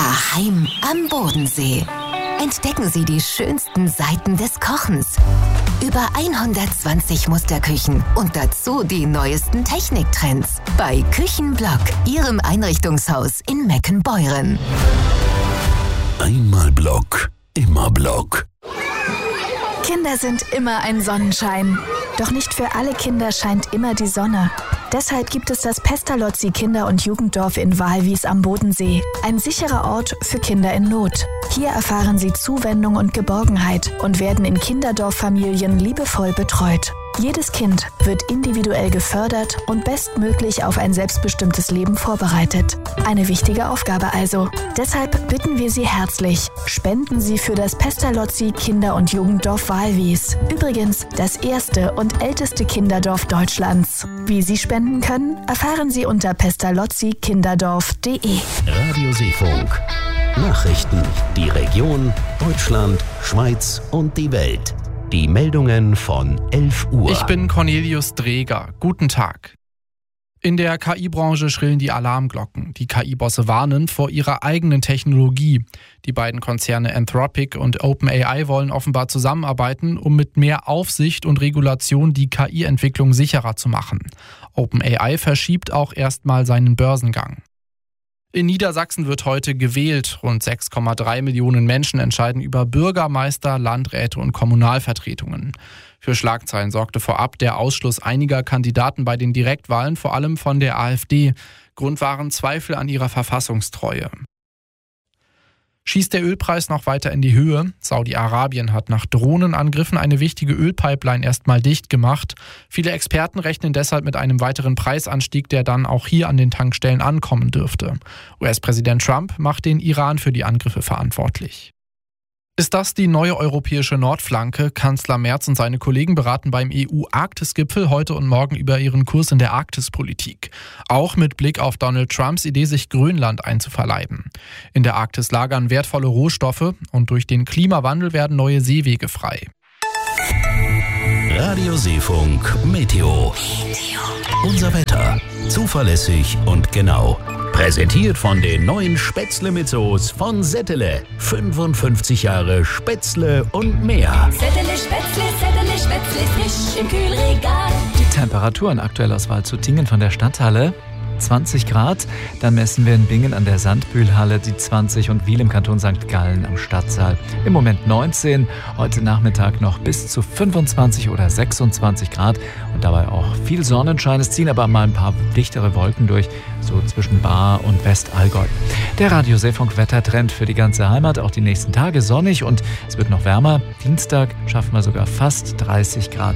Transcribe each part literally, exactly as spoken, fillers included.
Daheim am Bodensee. Entdecken Sie die schönsten Seiten des Kochens. Über hundertzwanzig Musterküchen und dazu die neuesten Techniktrends. Bei Küchenblock, Ihrem Einrichtungshaus in Meckenbeuren. Einmal Block, immer Block. Kinder sind immer ein Sonnenschein. Doch nicht für alle Kinder scheint immer die Sonne. Deshalb gibt es das Pestalozzi Kinder- und Jugenddorf in Walwies am Bodensee. Ein sicherer Ort für Kinder in Not. Hier erfahren sie Zuwendung und Geborgenheit und werden in Kinderdorffamilien liebevoll betreut. Jedes Kind wird individuell gefördert und bestmöglich auf ein selbstbestimmtes Leben vorbereitet. Eine wichtige Aufgabe also. Deshalb bitten wir Sie herzlich, spenden Sie für das Pestalozzi Kinder- und Jugenddorf Walwies. Übrigens das erste und älteste Kinderdorf Deutschlands. Wie Sie spenden können, erfahren Sie unter pestalozzi kinderdorf punkt de. Radio Seefunk. Nachrichten, die Region, Deutschland, Schweiz und die Welt. Die Meldungen von elf Uhr. Ich bin Cornelius Dreger. Guten Tag. In der K I-Branche schrillen die Alarmglocken. Die K I-Bosse warnen vor ihrer eigenen Technologie. Die beiden Konzerne Anthropic und OpenAI wollen offenbar zusammenarbeiten, um mit mehr Aufsicht und Regulation die K I-Entwicklung sicherer zu machen. OpenAI verschiebt auch erstmal seinen Börsengang. In Niedersachsen wird heute gewählt. Rund sechs Komma drei Millionen Menschen entscheiden über Bürgermeister, Landräte und Kommunalvertretungen. Für Schlagzeilen sorgte vorab der Ausschluss einiger Kandidaten bei den Direktwahlen, vor allem von der AfD. Grund waren Zweifel an ihrer Verfassungstreue. Schießt der Ölpreis noch weiter in die Höhe? Saudi-Arabien hat nach Drohnenangriffen eine wichtige Ölpipeline erstmal dicht gemacht. Viele Experten rechnen deshalb mit einem weiteren Preisanstieg, der dann auch hier an den Tankstellen ankommen dürfte. U S-Präsident Trump macht den Iran für die Angriffe verantwortlich. Ist das die neue europäische Nordflanke? Kanzler Merz und seine Kollegen beraten beim E U-Arktis-Gipfel heute und morgen über ihren Kurs in der Arktispolitik. Auch mit Blick auf Donald Trumps Idee, sich Grönland einzuverleiben. In der Arktis lagern wertvolle Rohstoffe und durch den Klimawandel werden neue Seewege frei. Radio Seefunk Meteo. Unser Wetter. Zuverlässig und genau. Präsentiert von den neuen Spätzle mit Soße von Settele. fünfundfünfzig Jahre Spätzle und mehr. Settele Spätzle, Settele Spätzle, frisch im Kühlregal. Die Temperaturen aktuell aus Waldshutingen von der Stadthalle. zwanzig Grad, dann messen wir in Bingen an der Sandbühlhalle die zwanzig und Wiel im Kanton Sankt Gallen am Stadtsaal. Im Moment neunzehn, heute Nachmittag noch bis zu fünfundzwanzig oder sechsundzwanzig Grad und dabei auch viel Sonnenschein. Es ziehen aber mal ein paar dichtere Wolken durch, so zwischen Baar und Westallgäu. Der Radio Seefunk Wettertrend für die ganze Heimat, auch die nächsten Tage sonnig und es wird noch wärmer. Dienstag schaffen wir sogar fast dreißig Grad.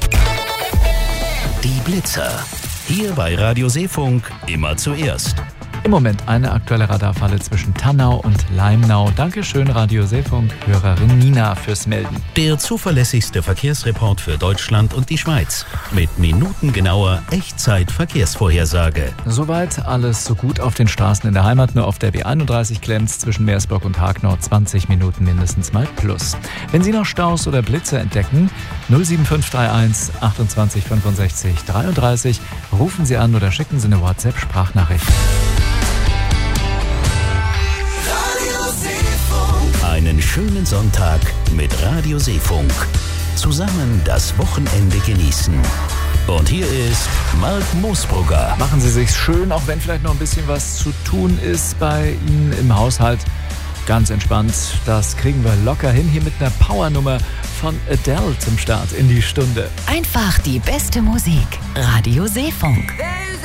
Die Blitzer. Hier bei Radio Seefunk immer zuerst. Im Moment eine aktuelle Radarfalle zwischen Tannau und Leimnau. Dankeschön, Radio Seefunk, Hörerin Nina, fürs Melden. Der zuverlässigste Verkehrsreport für Deutschland und die Schweiz. Mit minutengenauer Echtzeit-Verkehrsvorhersage. Soweit alles so gut auf den Straßen in der Heimat. Nur auf der B einunddreißig klemmt zwischen Meersburg und Hagnau zwanzig Minuten mindestens mal plus. Wenn Sie noch Staus oder Blitze entdecken, null sieben fünf drei eins achtundzwanzig fünfundsechzig dreiunddreißig. Rufen Sie an oder schicken Sie eine WhatsApp-Sprachnachricht. Einen schönen Sonntag mit Radio Seefunk. Zusammen das Wochenende genießen. Und hier ist Mark Moosbrugger. Machen Sie sich's schön, auch wenn vielleicht noch ein bisschen was zu tun ist bei Ihnen im Haushalt. Ganz entspannt, das kriegen wir locker hin. Hier mit einer Powernummer von Adele zum Start in die Stunde. Einfach die beste Musik. Radio Seefunk.